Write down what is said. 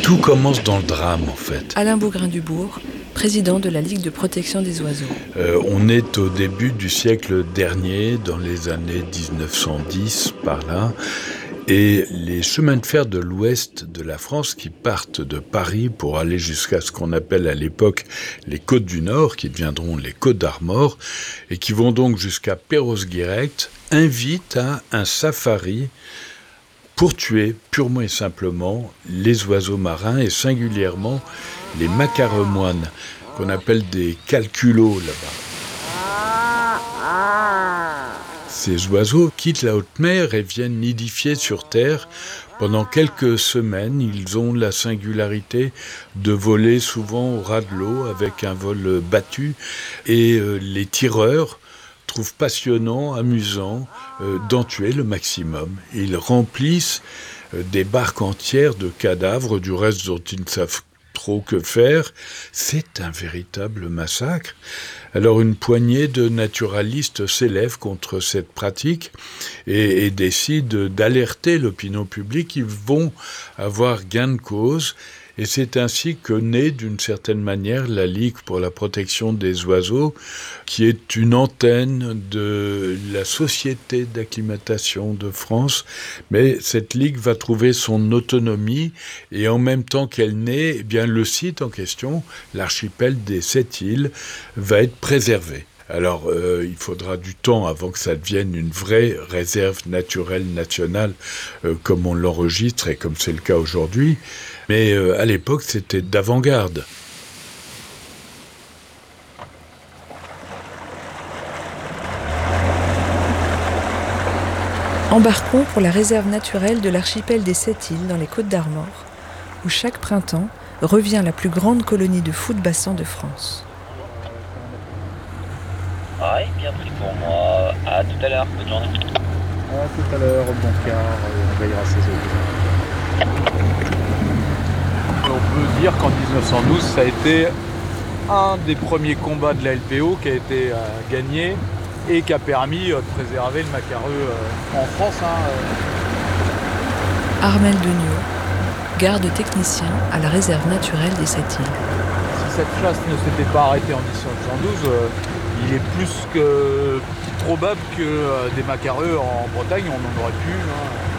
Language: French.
Tout commence dans le drame, en fait. Alain Bougrain-Dubourg, président de la Ligue de protection des oiseaux. On est au début du siècle dernier, dans les années 1910, par là. Et les chemins de fer de l'ouest de la France qui partent de Paris pour aller jusqu'à ce qu'on appelle à l'époque les Côtes du Nord, qui deviendront les Côtes d'Armor, et qui vont donc jusqu'à Perros-Guirec, invitent à un safari pour tuer purement et simplement les oiseaux marins et singulièrement les macaremoines, qu'on appelle des calculos là-bas. Ces oiseaux quittent la haute mer et viennent nidifier sur terre. Pendant quelques semaines, ils ont la singularité de voler souvent au ras de l'eau avec un vol battu. Et les tireurs trouvent passionnant, amusant d'en tuer le maximum. Ils remplissent des barques entières de cadavres, du reste dont ils ne savent trop que faire. C'est un véritable massacre. Alors une poignée de naturalistes s'élève contre cette pratique et décide d'alerter l'opinion publique. Ils vont avoir gain de cause. Et c'est ainsi que naît d'une certaine manière la Ligue pour la protection des oiseaux, qui est une antenne de la Société d'acclimatation de France. Mais cette Ligue va trouver son autonomie et en même temps qu'elle naît, eh bien, le site en question, l'archipel des 7 îles, va être préservé. Alors, il faudra du temps avant que ça devienne une vraie réserve naturelle nationale comme on l'enregistre et comme c'est le cas aujourd'hui. Mais à l'époque, c'était d'avant-garde. Embarquons pour la réserve naturelle de l'archipel des 7 îles dans les Côtes d'Armor, où chaque printemps revient la plus grande colonie de fous-de-bassin de France. Oui, bien pris pour moi. À tout à l'heure, bonne journée. À tout à l'heure, bon car, on veillera ses eaux. On peut dire qu'en 1912, ça a été un des premiers combats de la LPO qui a été gagné et qui a permis de préserver le macareux en France. Armel Deniau, garde technicien à la réserve naturelle des 7 îles. Si cette chasse ne s'était pas arrêtée en 1912, il est plus que probable que des macareux en Bretagne, on en aurait pu.